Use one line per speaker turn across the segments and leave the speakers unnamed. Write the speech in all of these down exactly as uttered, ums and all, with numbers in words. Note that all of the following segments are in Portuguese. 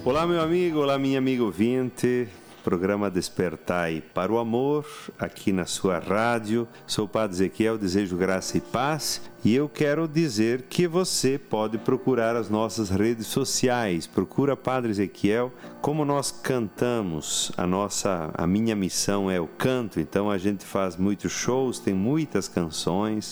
Olá, meu amigo, olá, minha amiga ouvinte. Programa Despertai para o Amor, aqui na sua rádio. Sou o Padre Ezequiel, desejo graça e paz. E eu quero dizer que você pode procurar as nossas redes sociais. Procura Padre Ezequiel. Como nós cantamos, a nossa, a minha missão é o canto. Então a gente faz muitos shows, tem muitas canções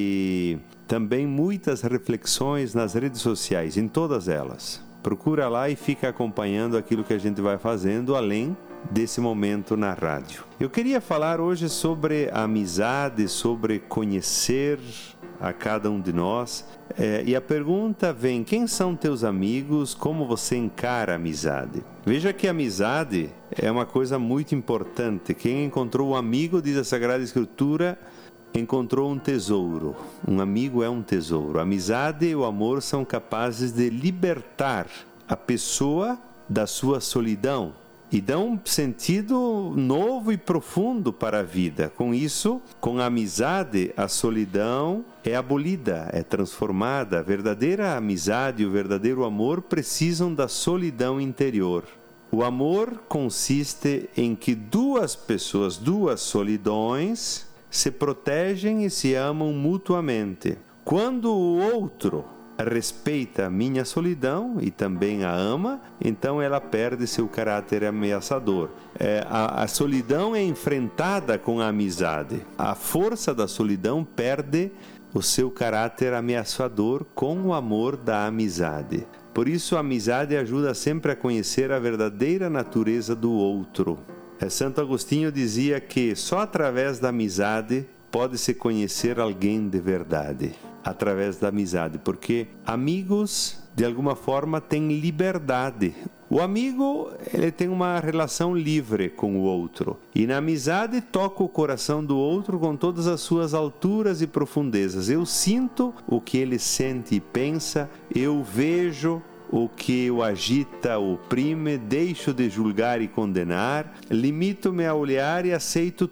e também muitas reflexões nas redes sociais, em todas elas. Procura lá e fica acompanhando aquilo que a gente vai fazendo, além desse momento na rádio. Eu queria falar hoje sobre a amizade, sobre conhecer a cada um de nós. É, e a pergunta vem: quem são teus amigos? Como você encara a amizade? Veja que a amizade é uma coisa muito importante. Quem encontrou um amigo, diz a Sagrada Escritura, encontrou um tesouro. Um amigo é um tesouro. A amizade e o amor são capazes de libertar a pessoa da sua solidão e dão um sentido novo e profundo para a vida. Com isso, com a amizade, a solidão é abolida, é transformada. A verdadeira amizade e o verdadeiro amor precisam da solidão interior. O amor consiste em que duas pessoas, duas solidões, se protegem e se amam mutuamente. Quando o outro respeita a minha solidão e também a ama, então ela perde seu caráter ameaçador. É, a, a solidão é enfrentada com a amizade. A força da solidão perde o seu caráter ameaçador com o amor da amizade. Por isso, a amizade ajuda sempre a conhecer a verdadeira natureza do outro. Santo Agostinho dizia que só através da amizade pode-se conhecer alguém de verdade. Através da amizade, porque amigos, de alguma forma, têm liberdade. O amigo, ele tem uma relação livre com o outro. E na amizade toca o coração do outro com todas as suas alturas e profundezas. Eu sinto o que ele sente e pensa, eu vejo o que o agita, o oprime, deixo de julgar e condenar, limito-me a olhar e aceito